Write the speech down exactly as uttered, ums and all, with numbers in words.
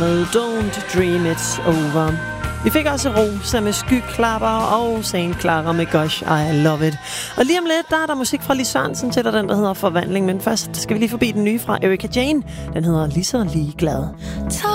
Don't Dream It's Over. Vi fik også Rosa med Skyklapper og Saint Clara med Gosh, I Love It. Og lige om lidt, der er der musik fra Lis Sørensen til dig, den der hedder Forvandling. Men først skal vi lige forbi den nye fra Erika Jane. Den hedder Lige så ligeglad.